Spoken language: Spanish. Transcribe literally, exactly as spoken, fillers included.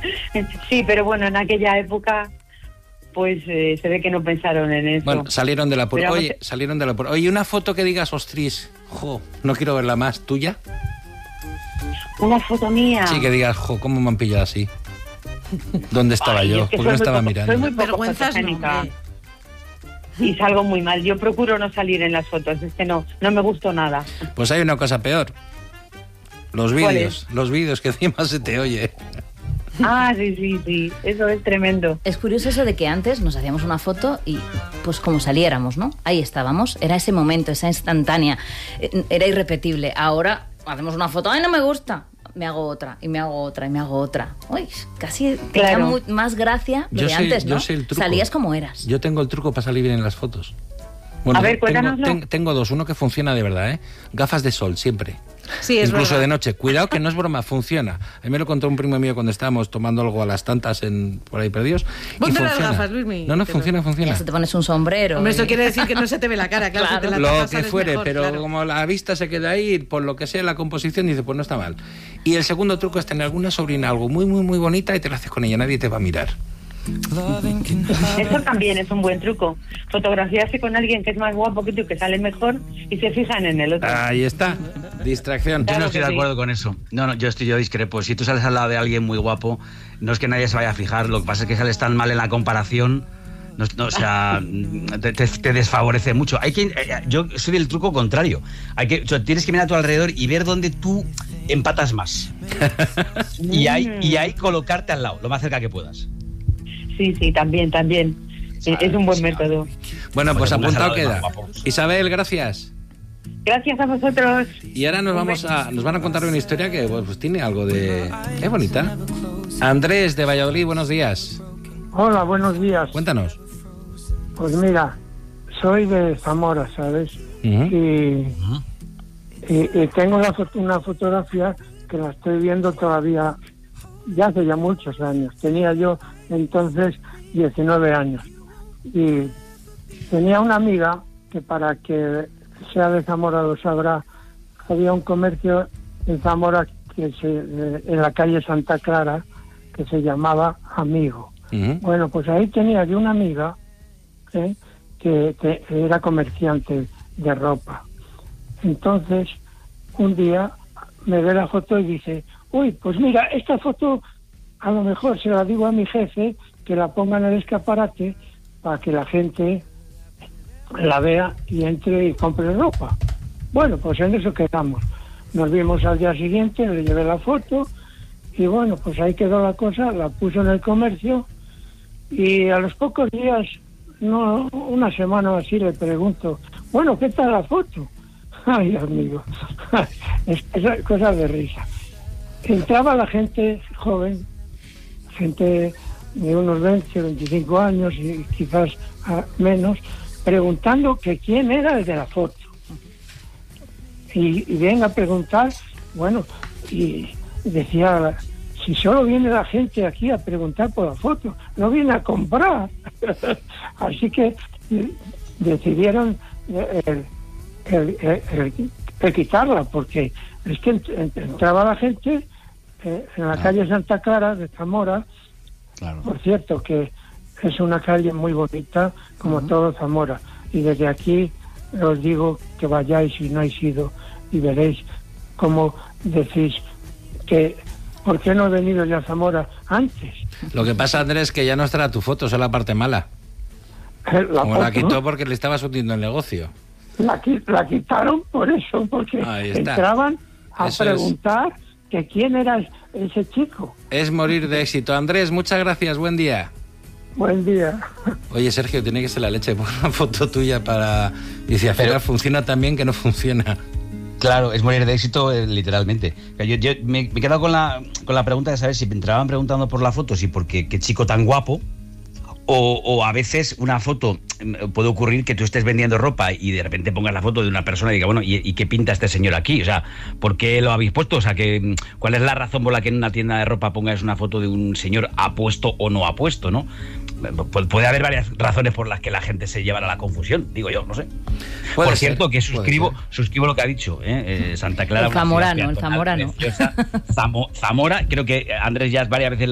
Sí, pero bueno, en aquella época, pues eh, se ve que no pensaron en eso. Bueno, salieron de la pura. Pero Oye, vamos a- salieron de la pura. Oye, una foto que digas, ostris, jo, no quiero verla más, ¿tuya? Una foto mía. Sí, que digas, jo, ¿cómo me han pillado así? ¿Dónde estaba Ay, yo? es que ¿Por qué no soy muy estaba poco- mirando? Soy muy poco Vergüenzas no, fotogénica. hombre. Y salgo muy mal. Yo procuro no salir en las fotos. Es que no, no me gustó nada. Pues hay una cosa peor. Los ¿Cuál vídeos, los vídeos que encima se te oye. Ah, sí, sí, sí. Eso es tremendo. Es curioso eso de que antes nos hacíamos una foto y pues como saliéramos, ¿no? Ahí estábamos, era ese momento, esa instantánea, eh, era irrepetible. Ahora hacemos una foto, ¡ay, no me gusta! Me hago otra, y me hago otra, y me hago otra. Uy, casi tenía Claro. mu- más gracia lo Yo de sé- antes, yo ¿no? sé el truco. Salías como eras. Yo tengo el truco para salir bien en las fotos. A ver, tengo, cuéntanoslo. ten- tengo dos, uno que funciona de verdad, ¿eh? Gafas de sol, siempre. Sí, es Incluso verdad. de noche. Cuidado que no es broma, funciona. A mí me lo contó un primo mío cuando estábamos tomando algo a las tantas en por ahí perdidos. Y Ponte las funciona. gafas, Luismi. No, no, Que funciona, Ya funciona. se te pones un sombrero. Hombre, eso y- quiere decir que no se te ve la cara, claro. Claro. Si te la Lo tapas, que sales fuere, mejor, pero claro. como la vista se queda ahí, por lo que sea la composición, dice, pues no está mal. Y el segundo truco es tener alguna sobrina, algo muy, muy, muy bonita y te lo haces con ella, nadie te va a mirar. Eso también es un buen truco. Fotografiarse con alguien que es más guapo que tú, que sale mejor y se fijan en el otro. Ahí está, distracción. Yo Claro no estoy que de sí. acuerdo con eso. No, no, yo estoy yo discrepo. Si tú sales al lado de alguien muy guapo, no es que nadie se vaya a fijar, lo que pasa es que sales tan mal en la comparación, no, no, o sea, te, te- te desfavorece mucho. Hay que, eh, yo soy del truco contrario. Hay que, o sea, tienes que mirar a tu alrededor y ver dónde tú empatas más. y, ahí, y ahí colocarte al lado, lo más cerca que puedas. Sí, sí, también, también. Sabe, Es un buen sí, método. Bueno, pues Joder, pongas al apuntado lado de queda. más guapos. Isabel, gracias. Gracias a vosotros. Y ahora nos vamos a, nos van a contar una historia que pues, pues, tiene algo de... ¡Qué bonita! Andrés de Valladolid, buenos días. Hola, buenos días. Cuéntanos. Pues mira, soy de Zamora, ¿sabes? Ujú. Y, y, y tengo una, foto- una fotografía que la estoy viendo todavía, ya hace ya muchos años. Tenía yo entonces diecinueve años. Y tenía una amiga que, para que sea de Zamora lo sabrá, había un comercio en Zamora que se, eh, en la calle Santa Clara que se llamaba Amigo. Ujú. Bueno, pues ahí tenía yo una amiga ¿eh? que, que era comerciante de ropa. Entonces, un día me ve la foto y dice, uy, pues mira, esta foto a lo mejor se la digo a mi jefe que la ponga en el escaparate para que la gente la vea y entre y compre ropa. Bueno, pues en eso quedamos. Nos vimos al día siguiente, le llevé la foto y bueno, pues ahí quedó la cosa, la puso en el comercio y a los pocos días, no, una semana o así, le pregunto, bueno, ¿qué tal la foto? Ay, amigo, es cosa, cosa de risa. Entraba la gente joven, gente de unos veinte, veinticinco años y quizás ah, menos, preguntando que quién era el de la foto. Y, y venga a preguntar, bueno, y decía, si solo viene la gente aquí a preguntar por la foto, no viene a comprar. Así que eh, decidieron eh, el, el, el, el- el quitarla, porque es que ent- ent- entraba la gente eh, en la calle Santa Clara de Zamora, Claro. por cierto, que es una calle muy bonita, como todo Zamora. Y desde aquí os digo que vayáis si no habéis ido y veréis cómo decís que ¿por qué no he venido ya a Zamora antes? Lo que pasa, Andrés, que ya no estará tu foto, esa es la parte mala. Eh, La, Como la foto, quitó porque le estabas hundiendo el negocio. la, qui- la quitaron por eso, porque Ahí está. entraban a Eso es. preguntar que quién era ese chico. Es morir de éxito. Andrés, muchas gracias, buen día. Buen día. Oye, Sergio, tiene que ser la leche por una foto tuya para... Dice, al final Pero- funciona tan bien que no funciona. Claro, es morir de éxito eh, literalmente. Yo, yo me, me he quedado con la, con la pregunta de saber si me entraban preguntando por la foto, si porque qué chico tan guapo, o, o a veces una foto, mm, puede ocurrir que tú estés vendiendo ropa y de repente pongas la foto de una persona y diga, bueno, ¿y, y qué pinta este señor aquí? O sea, ¿por qué lo habéis puesto? O sea, que, mm, ¿cuál es la razón por la que en una tienda de ropa pongáis una foto de un señor apuesto o no apuesto, no? Pu- Puede haber varias razones por las que la gente se llevará a la confusión, digo yo, no sé. Puede Por ser, cierto, que puede suscribo ser. suscribo lo que ha dicho, ¿eh? Eh, Santa Clara. El una ciudad zamorano, el peatonal zamorano. preciosa. Zamo- Zamora, creo que Andrés ya varias veces